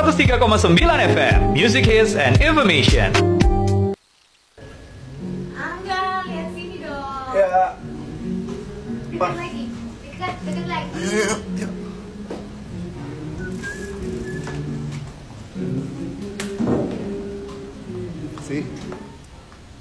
103,9 FM, Music Hits and Information. Angga, lihat sini dong. Ya. Dekat lagi. Dekat lagi. Yuk. Si.